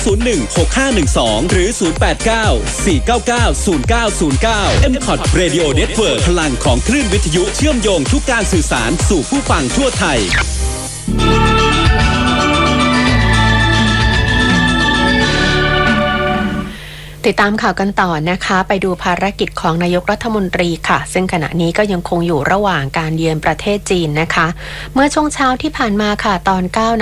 016512หรือ089 499 0909 M-Pod Radio Network พลังของคลื่นวิทยุเชื่อมโยงทุกการสื่อสารสู่ผู้ฟังทั่วไทยติดตามข่าวกันต่อนะคะไปดูภารกิจของนายกรัฐมนตรีค่ะซึ่งขณะนี้ก็ยังคงอยู่ระหว่างการเยือนประเทศจีนนะคะเมื่อช่วงเช้าที่ผ่านมาค่ะตอน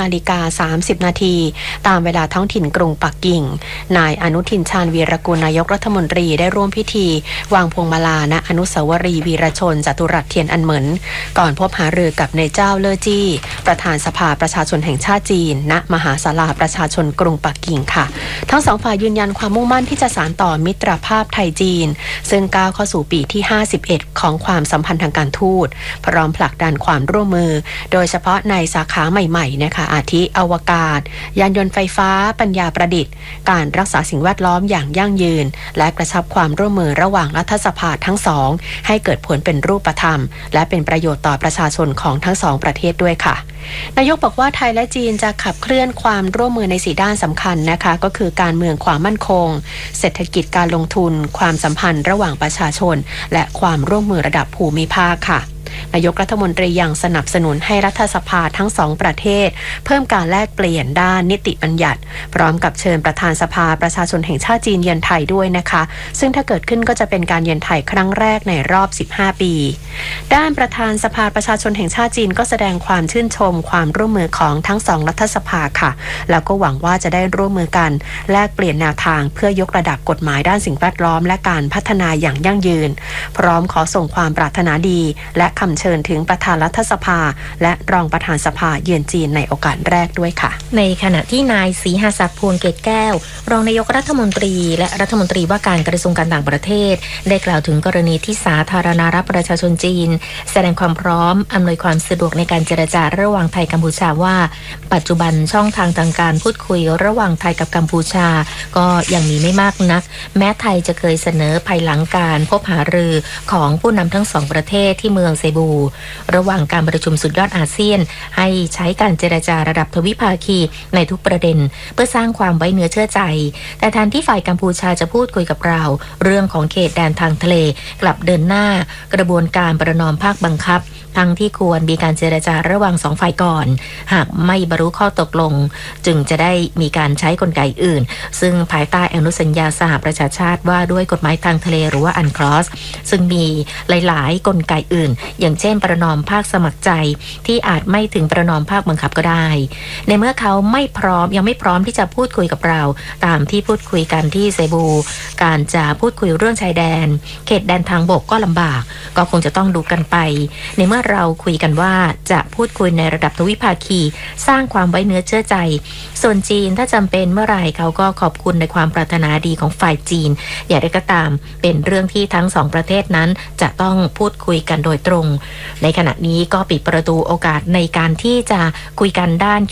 9:30 นาทีตามเวลาท้องถิ่นกรุงปักกิ่งนายอนุทินชาญวีรกุลนายกรัฐมนตรีได้ร่วมพิธีวางพวงมาลาณอนุสาวรีย์วีรชนจตุรัสเทียนอันเหมินก่อนพบหารือกับนายเจ้าเล่อจี้ประธานสภาประชาชนแห่งชาติจีนณมหาศาลาประชาชนกรุงปักกิ่งค่ะทั้งสองฝ่ายยืนยันความมุ่งมั่นที่จะสานต่อมิตรภาพไทยจีนซึ่งก้าวเข้าสู่ปีที่51ของความสัมพันธ์ทางการทูตพร้อมผลักดันความร่วมมือโดยเฉพาะในสาขาใหม่ๆนะคะอาทิอวกาศยานยนต์ไฟฟ้าปัญญาประดิษฐ์การรักษาสิ่งแวดล้อมอย่างยั่งยืนและกระชับความร่วมมือระหว่างรัฐสภาทั้งสองให้เกิดผลเป็นรูปธรรมและเป็นประโยชน์ต่อประชาชนของทั้งสองประเทศด้วยค่ะนายกบอกว่าไทยและจีนจะขับเคลื่อนความร่วมมือใน4ด้านสำคัญนะคะก็คือการเมืองความมั่นคงเศรษฐกิจการลงทุนความสัมพันธ์ระหว่างประชาชนและความร่วมมือระดับภูมิภาคค่ะนายกรัฐมนตรียังสนับสนุนให้รัฐสภาทั้งสองประเทศเพิ่มการแลกเปลี่ยนด้านนิติบัญญัติพร้อมกับเชิญประธานสภาประชาชนแห่งชาติจีนเยือนไทยด้วยนะคะซึ่งถ้าเกิดขึ้นก็จะเป็นการเยือนไทยครั้งแรกในรอบ15ปีด้านประธานสภาประชาชนแห่งชาติจีนก็แสดงความชื่นชมความร่วมมือของทั้งสองรัฐสภาค่ะแล้วก็หวังว่าจะได้ร่วมมือกันแลกเปลี่ยนแนวทางเพื่อยกระดับกฎหมายด้านสิ่งแวดล้อมและการพัฒนาอย่างยั่งยืนพร้อมขอส่งความปรารถนาดีและคำเชิญถึงประธานรัฐสภาและรองประธานสภาเยือนจีนในโอกาสแรกด้วยค่ะในขณะที่นายศรีหศักดิ์พวงเกตแก้วรองนายกรัฐมนตรีและรัฐมนตรีว่าการกระทรวงการต่างประเทศได้กล่าวถึงกรณีที่สาธารณรัฐประชาชนจีนแสดงความพร้อมอำนวยความสะดวกในการเจรจาระหว่างไทยกัมพูชาว่าปัจจุบันช่องทางการพูดคุยระหว่างไทยกับกัมพูชาก็ยังมีไม่มากนักแม้ไทยจะเคยเสนอภายหลังการพบหารือของผู้นำทั้งสองประเทศที่เมืองเซบูระหว่างการประชุมสุดยอดอาเซียนให้ใช้การเจรจาระดับทวิภาคีในทุกประเด็นเพื่อสร้างความไว้เนื้อเชื่อใจแต่แทนที่ฝ่ายกัมพูชาจะพูดคุยกับเราเรื่องของเขตแดนทางทะเลกลับเดินหน้ากระบวนการประนอมภาคบังคับทั้งที่ควรมีการเจรจาระหว่างสองฝ่ายก่อนหากไม่บรรลุข้อตกลงจึงจะได้มีการใช้กลไกอื่นซึ่งภายใต้อนุสัญญาสหประชาชาติว่าด้วยกฎหมายทางทะเลหรือว่าอันคลอสซึ่งมีหลายๆกลไกอื่นอย่างเช่นประนอมภาคสมัครใจที่อาจไม่ถึงประนอมภาคบังคับก็ได้ในเมื่อเขาไม่พร้อมยังไม่พร้อมที่จะพูดคุยกับเราตามที่พูดคุยกันที่เซบูการจะพูดคุยเรื่องชายแดนเขตแดนทางบกก็ลำบากก็คงจะต้องดูกันไปในเมื่อเราคุยกันว่าจะพูดคุยในระดับทวิภาคีสร้างความไว้เนื้อเชื่อใจส่วนจีนถ้าจำเป็นเมื่อไหร่เขาก็ขอบคุณในความปรารถนาดีของฝ่ายจีนอย่างไรก็ตามเป็นเรื่องที่ทั้งสองประเทศนั้นจะต้องพูดคุยกันโดยตรงในขณะนี้ก็ปิดประตูโอกาสในการที่จะคุยกันด้าน